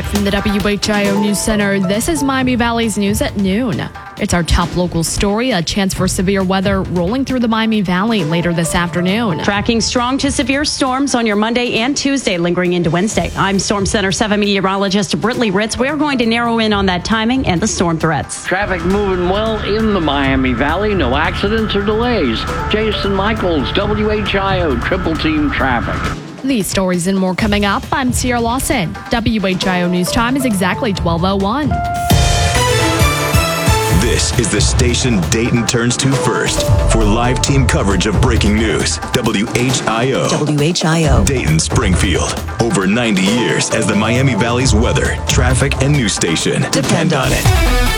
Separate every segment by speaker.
Speaker 1: Live from the WHIO News Center, this is Miami Valley's news at noon. It's our top local story, a chance for severe weather rolling through the Miami Valley later this afternoon.
Speaker 2: Tracking strong to severe storms on your Monday and Tuesday, lingering into Wednesday. I'm Storm Center 7 meteorologist Britley Ritz. We're going to narrow in on that timing and the storm threats.
Speaker 3: Traffic moving well in the Miami Valley. No accidents or delays. Jason Michaels, WHIO Triple Team Traffic.
Speaker 1: These stories and more coming up. I'm Sierra Lawson. WHIO News Time is exactly 12:01.
Speaker 4: This is the station Dayton turns to first for live team coverage of breaking news. WHIO.
Speaker 5: WHIO.
Speaker 4: Dayton Springfield. Over 90 years as the Miami Valley's weather, traffic, and news station. Depend on it.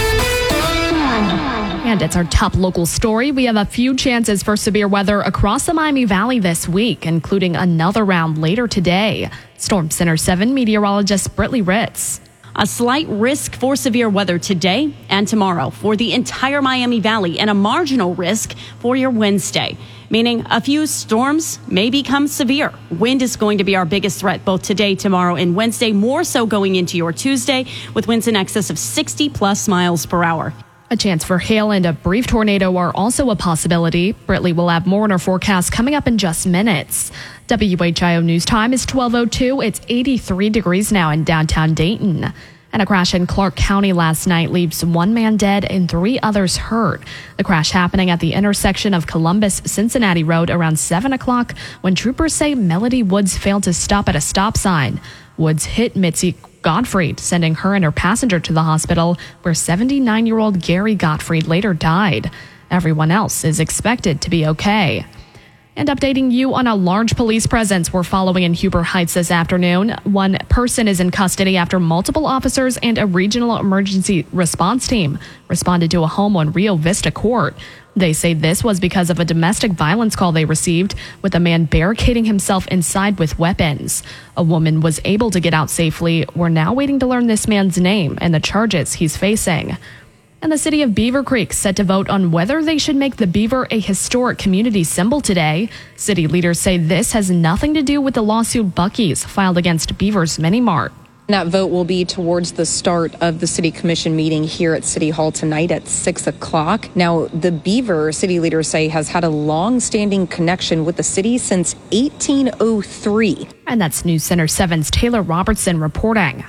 Speaker 1: And it's our top local story. We have a few chances for severe weather across the Miami Valley this week, including another round later today. Storm Center 7 meteorologist Britley Ritz.
Speaker 2: A slight risk for severe weather today and tomorrow for the entire Miami Valley, and a marginal risk for your Wednesday, meaning a few storms may become severe. Wind is going to be our biggest threat both today, tomorrow, and Wednesday, more so going into your Tuesday, with winds in excess of 60+ miles per hour.
Speaker 1: A chance for hail and a brief tornado are also a possibility. Britley will have more in our forecast coming up in just minutes. WHIO News Time is 12:02. It's 83 degrees now in downtown Dayton. And a crash in Clark County last night leaves one man dead and 3 others hurt. The crash happening at the intersection of Columbus-Cincinnati Road around 7 o'clock when troopers say Melody Woods failed to stop at a stop sign. Woods hit Mitzi Gottfried, sending her and her passenger to the hospital, where 79-year-old Gary Gottfried later died. Everyone else is expected to be okay. And updating you on a large police presence we're following in Huber Heights this afternoon. One person is in custody after multiple officers and a regional emergency response team responded to a home on Rio Vista Court. They say this was because of a domestic violence call they received, with a man barricading himself inside with weapons. A woman was able to get out safely. We're now waiting to learn this man's name and the charges he's facing. And the city of Beaver Creek set to vote on whether they should make the beaver a historic community symbol today. City leaders say this has nothing to do with the lawsuit Buc-ee's filed against Beaver's Mini Mart.
Speaker 6: That vote will be towards the start of the City Commission meeting here at City Hall tonight at 6 o'clock. Now, the Beaver, city leaders say, has had a long-standing connection with the city since 1803.
Speaker 1: And that's News Center 7's Taylor Robertson reporting.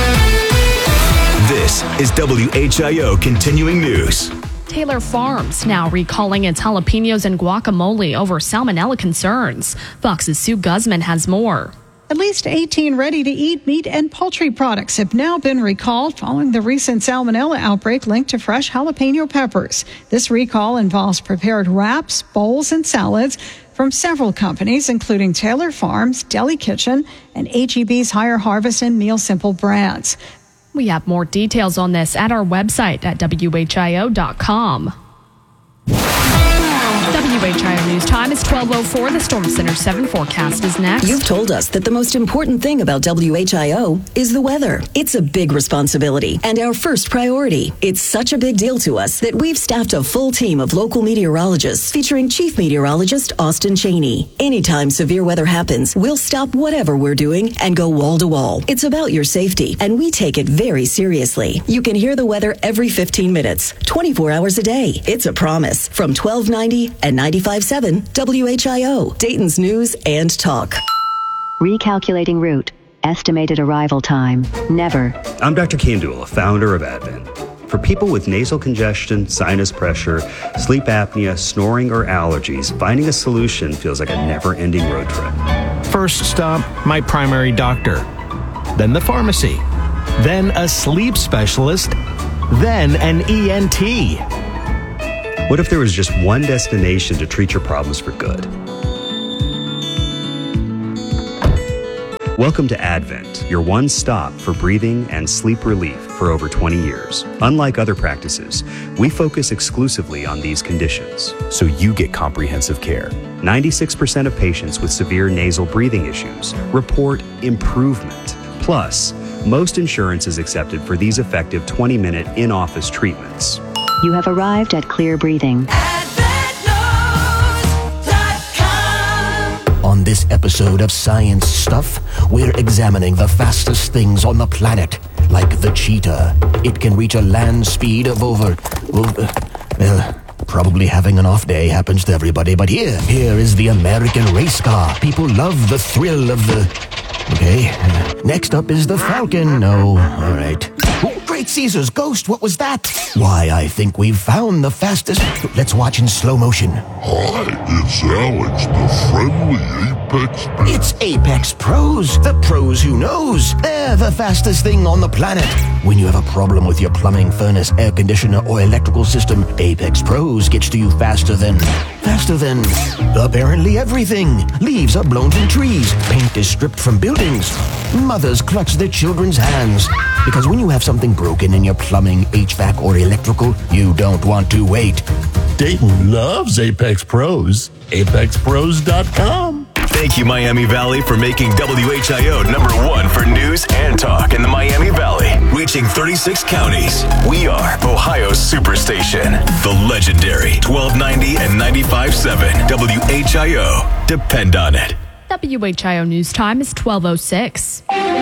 Speaker 4: This is WHIO Continuing News.
Speaker 1: Taylor Farms now recalling its jalapenos and guacamole over salmonella concerns. Fox's Sue Guzman has more.
Speaker 7: At least 18 ready-to-eat meat and poultry products have now been recalled following the recent salmonella outbreak linked to fresh jalapeno peppers. This recall involves prepared wraps, bowls, and salads from several companies, including Taylor Farms, Deli Kitchen, and H-E-B's Higher Harvest and Meal Simple brands.
Speaker 1: We have more details on this at our website at WHIO.com. WHIO News Time is 12:04. The Storm Center 7 forecast is next.
Speaker 5: You've told us that the most important thing about WHIO is the weather. It's a big responsibility and our first priority. It's such a big deal to us that we've staffed a full team of local meteorologists featuring Chief Meteorologist Austin Cheney. Anytime severe weather happens, we'll stop whatever we're doing and go wall to wall. It's about your safety, and we take it very seriously. You can hear the weather every 15 minutes, 24 hours a day. It's a promise. From 1290 and 95.7 WHIO, Dayton's News and Talk.
Speaker 8: Recalculating route. Estimated arrival time. Never.
Speaker 9: I'm Dr. Kandula, founder of Advent. For people with nasal congestion, sinus pressure, sleep apnea, snoring, or allergies, finding a solution feels like a never-ending road trip.
Speaker 10: First stop, my primary doctor. Then the pharmacy. Then a sleep specialist. Then an ENT.
Speaker 9: What if there was just one destination to treat your problems for good? Welcome to Advent, your one stop for breathing and sleep relief for over 20 years. Unlike other practices, we focus exclusively on these conditions, so you get comprehensive care. 96% of patients with severe nasal breathing issues report improvement. Plus, most insurance is accepted for these effective 20-minute in-office treatments.
Speaker 8: You have arrived at Clear Breathing.
Speaker 11: On this episode of Science Stuff, we're examining the fastest things on the planet, like the cheetah. It can reach a land speed of probably having an off day happens to everybody, but here is the American race car. People love the thrill of the... Okay, next up is the Falcon. No, all right. Oh, Great Caesar's ghost, what was that? Why, I think we've found the fastest... Let's watch in slow motion.
Speaker 12: Hi, it's Alex, the friendly Apex...
Speaker 11: It's Apex Pros, the pros who knows. They're the fastest thing on the planet. When you have a problem with your plumbing, furnace, air conditioner, or electrical system, Apex Pros gets to you faster than apparently everything. Leaves are blown from trees. Paint is stripped from buildings. Mothers clutch their children's hands. Because when you have something broken in your plumbing, HVAC, or electrical, you don't want to wait.
Speaker 12: Dayton loves Apex Pros. ApexPros.com.
Speaker 4: Thank you, Miami Valley, for making WHIO #1 for news and talk in the Miami Valley. Reaching 36 counties. We are Ohio's Superstation. The legendary 1290 and 95.7 WHIO. Depend on it.
Speaker 1: WHIO News Time is 12:06.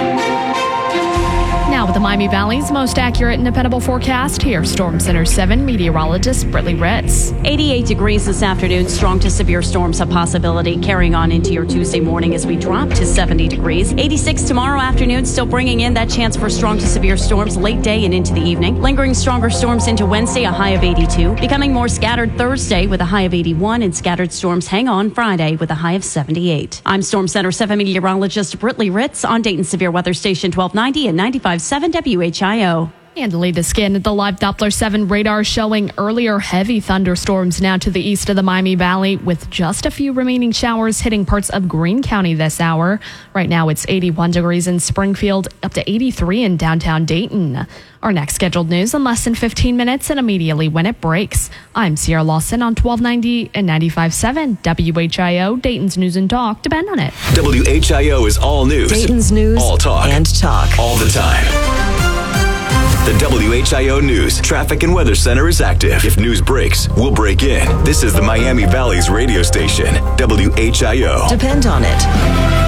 Speaker 1: Now with the Miami Valley's most accurate and dependable forecast, here's Storm Center 7 meteorologist Brittany Ritz.
Speaker 2: 88 degrees this afternoon. Strong to severe storms a possibility carrying on into your Tuesday morning as we drop to 70 degrees. 86 tomorrow afternoon, still bringing in that chance for strong to severe storms late day and into the evening. Lingering stronger storms into Wednesday, a high of 82. Becoming more scattered Thursday with a high of 81, and scattered storms hang on Friday with a high of 78. I'm Storm Center 7 meteorologist Brittany Ritz on Dayton Severe Weather Station 1290 and 95.7 WHIO.
Speaker 1: And the latest scan at the live Doppler 7 radar showing earlier heavy thunderstorms now to the east of the Miami Valley, with just a few remaining showers hitting parts of Greene County this hour. Right now it's 81 degrees in Springfield, up to 83 in downtown Dayton. Our next scheduled news in less than 15 minutes and immediately when it breaks. I'm Sierra Lawson on 1290 and 95.7 WHIO, Dayton's News and Talk. Depend on it.
Speaker 4: WHIO is all news.
Speaker 5: Dayton's news
Speaker 4: all talk.
Speaker 5: And talk.
Speaker 4: All the time. The WHIO News Traffic and Weather Center is active. If news breaks, we'll break in. This is the Miami Valley's radio station, WHIO.
Speaker 5: Depend on it.